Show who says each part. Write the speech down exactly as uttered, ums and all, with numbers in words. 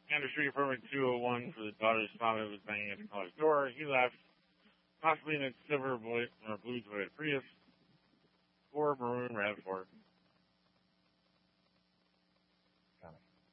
Speaker 1: Under street permit two oh one for the daughter's father was banging at the car's door. He left, possibly in a silver or blue Toyota Prius or maroon RAV four.